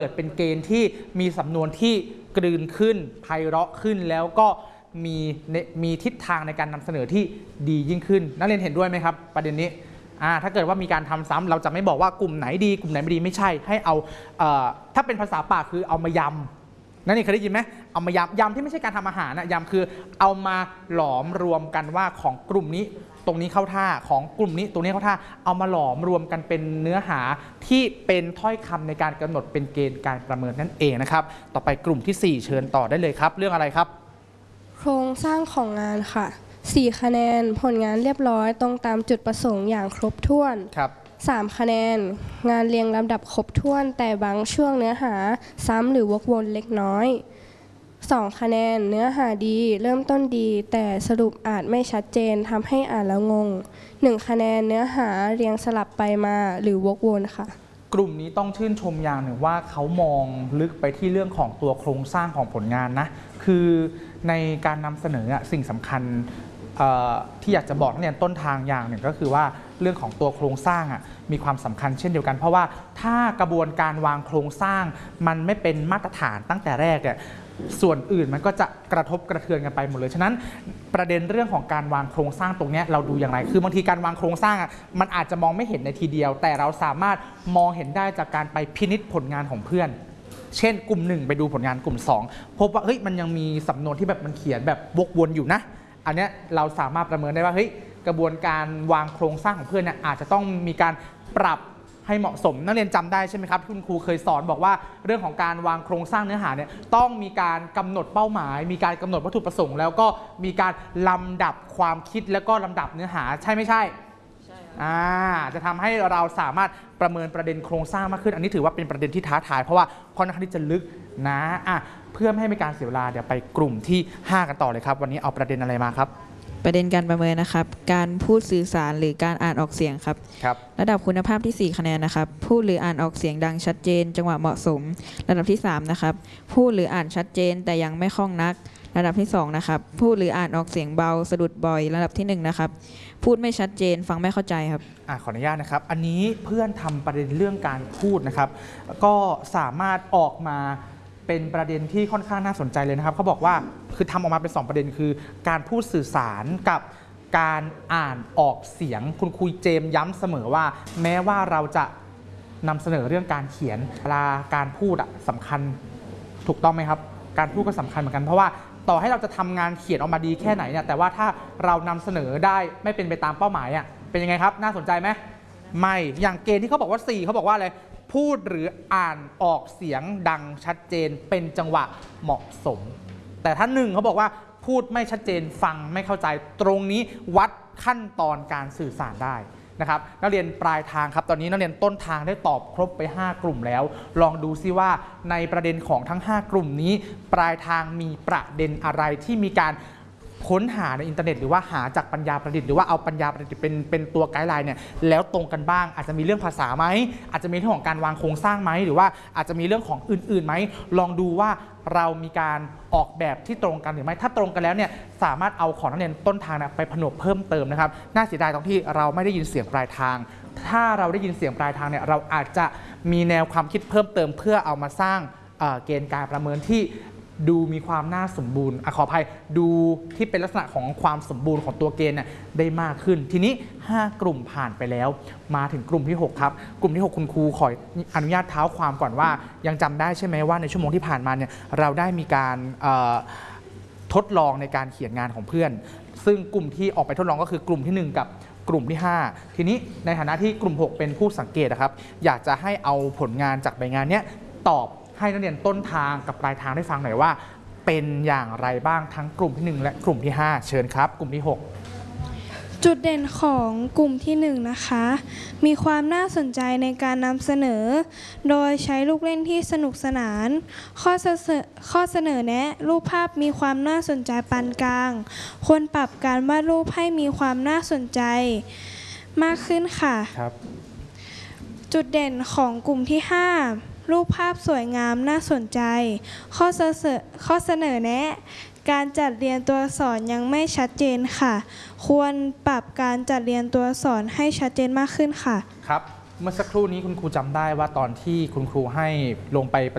เกิดเป็นเกณฑ์ที่มีสำนวนที่กลืนขึ้นไพเราะขึ้นแล้วก็มีทิศทางในการนำเสนอที่ดียิ่งขึ้นนักเรียนเห็นด้วยไหมครับประเด็นนี้ถ้าเกิดว่ามีการทำซ้ำเราจะไม่บอกว่ากลุ่มไหนดีกลุ่มไหนไม่ดีไม่ใช่ให้เอาถ้าเป็นภาษาปากคือเอามายำนั่นเองเคยได้ยินไหมเอามายำที่ไม่ใช่การทำอาหารนะยำคือเอามาหลอมรวมกันว่าของกลุ่มนี้ตรงนี้เข้าท่าของกลุ่มนี้ตรงนี้เข้าท่าเอามาหลอมรวมกันเป็นเนื้อหาที่เป็นถ้อยคำในการกำหนดเป็นเกณฑ์การประเมินนั่นเองนะครับต่อไปกลุ่มที่4เชิญต่อได้เลยครับเรื่องอะไรครับโครงสร้างของงานค่ะ4คะแนนผลงานเรียบร้อยตรงตามจุดประสงค์อย่างครบถ้วนครับ 3คะแนนงานเรียงลำดับครบถ้วนแต่บางช่วงเนื้อหาซ้ำหรือวกวนเล็กน้อย2คะแนนเนื้อหาดีเริ่มต้นดีแต่สรุปอาจไม่ชัดเจนทำให้อ่านแล้วงง1คะแนนเนื้อหาเรียงสลับไปมาหรือวกวนค่ะกลุ่มนี้ต้องชื่นชมอย่างหนึ่งว่าเขามองลึกไปที่เรื่องของตัวโครงสร้างของผลงานนะคือในการนำเสนอสิ่งสำคัญที่อยากจะบอกนักเรียนต้นทางอย่างหนึ่งก็คือว่าเรื่องของตัวโครงสร้างมีความสำคัญเช่นเดียวกันเพราะว่าถ้ากระบวนการวางโครงสร้างมันไม่เป็นมาตรฐานตั้งแต่แรกเนี่ยส่วนอื่นมันก็จะกระทบกระเทือนกันไปหมดเลยฉะนั้นประเด็นเรื่องของการวางโครงสร้างตรงนี้เราดูอย่างไรคือบางทีการวางโครงสร้างมันอาจจะมองไม่เห็นในทีเดียวแต่เราสามารถมองเห็นได้จากการไปพินิจผลงานของเพื่อนเช่นกลุ่ม1ไปดูผลงานกลุ่ม2พบว่าเฮ้ยมันยังมีสำนวนที่แบบมันเขียนแบบวกวนอยู่นะอันนี้เราสามารถประเมินได้ว่าเฮ้ยกระบวนการวางโครงสร้างของเพื่อนเนี่ยอาจจะต้องมีการปรับให้เหมาะสมนักเรียนจำได้ใช่ไหมครับคุณครูเคยสอนบอกว่าเรื่องของการวางโครงสร้างเนื้อหาเนี่ยต้องมีการกำหนดเป้าหมายมีการกำหนดวัตถุประสงค์แล้วก็มีการลำดับความคิดแล้วก็ลำดับเนื้อหาใช่ไม่ใช่จะทำให้เราสามารถประเมินประเด็นโครงสร้างมากขึ้นอันนี้ถือว่าเป็นประเด็นที่ท้าทายเพราะว่าค่อนข้างที่จะลึกนะเพื่อไม่ให้มีการเสียเวลาเดี๋ยวไปกลุ่มที่5กันต่อเลยครับวันนี้เอาประเด็นอะไรมาครับประเด็นการประเมินนะครับการพูดสื่อสารหรือการอ่านออกเสียงครับระดับคุณภาพที่4คะแนนนะครับพูดหรืออ่านออกเสียงดังชัดเจนจังหวะเหมาะสมระดับที่3นะครับพูดหรืออ่านชัดเจนแต่ยังไม่คล่องนักระดับที่2นะครับพูดหรืออ่านออกเสียงเบาสะดุดบ่อยระดับที่1นะครับพูดไม่ชัดเจนฟังไม่เข้าใจครับขออนุญาตนะครับอันนี้เพื่อนทำประเด็นเรื่องการพูดนะครับก็สามารถออกมาเป็นประเด็นที่ค่อนข้างน่าสนใจเลยนะครับเขาบอกว่าคือทำออกมาเป็น2ประเด็นคือการพูดสื่อสารกับการอ่านออกเสียงคุณครูเจมย้ำเสมอว่าแม้ว่าเราจะนำเสนอเรื่องการเขียนเวลาการพูดสำคัญถูกต้องไหมครับการพูดก็สำคัญเหมือนกันเพราะว่าต่อให้เราจะทำงานเขียนออกมาดีแค่ไหนเนี่ยแต่ว่าถ้าเรานำเสนอได้ไม่เป็นไปตามเป้าหมายเป็นยังไงครับน่าสนใจไหมไม่อย่างเกณฑ์ที่เขาบอกว่า4เขาบอกว่าอะไรพูดหรืออ่านออกเสียงดังชัดเจนเป็นจังหวะเหมาะสมแต่ถ้า1เขาบอกว่าพูดไม่ชัดเจนฟังไม่เข้าใจตรงนี้วัดขั้นตอนการสื่อสารได้นะครับนักเรียนปลายทางครับตอนนี้นักเรียนต้นทางได้ตอบครบไป5กลุ่มแล้วลองดูซิว่าในประเด็นของทั้ง5กลุ่มนี้ปลายทางมีประเด็นอะไรที่มีการค้นหาในอินเทอร์เน็ตหรือว่าหาจากปัญญาประดิษฐ์หรือว่าเอาปัญญาประดิษฐ์เป็นตัวไกด์ไลน์เนี่ยแล้วตรงกันบ้างอาจจะมีเรื่องภาษาไหมอาจจะมีเรื่องของการวางโครงสร้างไหมหรือว่าอาจจะมีเรื่องของอื่นๆไหมลองดูว่าเรามีการออกแบบที่ตรงกันหรือไม่ถ้าตรงกันแล้วเนี่ยสามารถเอาของนักเรียนต้นทางไปผนวกเพิ่มเติมนะครับน่าเสียดายตรงที่เราไม่ได้ยินเสียงปลายทางถ้าเราได้ยินเสียงปลายทางเนี่ยเราอาจจะมีแนวความคิดเพิ่มเติมเพื่อเอามาสร้างเกณฑ์การประเมินที่ดูมีความน่าสมบูรณ์ขออภัยดูที่เป็นลักษณะของความสมบูรณ์ของตัวเกณฑ์ได้มากขึ้นทีนี้5กลุ่มผ่านไปแล้วมาถึงกลุ่มที่6ครับกลุ่มที่6คุณครูขออนุญาตเท้าความก่อนว่ายังจำได้ใช่ไหมว่าในชั่วโมงที่ผ่านมาเนี่ยเราได้มีการทดลองในการเขียนงานของเพื่อนซึ่งกลุ่มที่ออกไปทดลองก็คือกลุ่มที่1กับกลุ่มที่5ทีนี้ในฐานะที่กลุ่ม6เป็นผู้สังเกตนะครับอยากจะให้เอาผลงานจากใบงานนี้ตอบให้นักเรียนต้นทางกับปลายทางได้ฟังหน่อยว่าเป็นอย่างไรบ้างทั้งกลุ่มที่1และกลุ่มที่5เชิญครับกลุ่มที่6 จุดเด่นของกลุ่มที่1นะคะมีความน่าสนใจในการนำเสนอโดยใช้ลูกเล่นที่สนุกสนานข้อเสนอแนะรูปภาพมีความน่าสนใจปานกลางควรปรับการวาดรูปให้มีความน่าสนใจมากขึ้นค่ะจุดเด่นของกลุ่มที่5รูปภาพสวยงามน่าสนใจข้อเสนอแนะการจัดเรียนตัวอักษรยังไม่ชัดเจนค่ะควรปรับการจัดเรียนตัวอักษรให้ชัดเจนมากขึ้นค่ะครับเมื่อสักครู่นี้คุณครูจำได้ว่าตอนที่คุณครูให้ลงไป